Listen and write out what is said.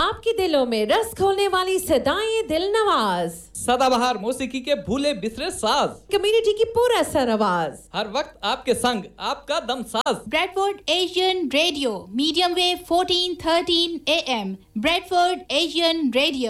आपके दिलों में रस घोलने वाली सदाएं दिल नवाज, सदाबहार मौसीकी के भूले बिसरे साज, कम्युनिटी की पूरा सर आवाज, हर वक्त आपके संग आपका दम साज। Bradford Asian radio, medium wave 1413 AM, Bradford Asian radio.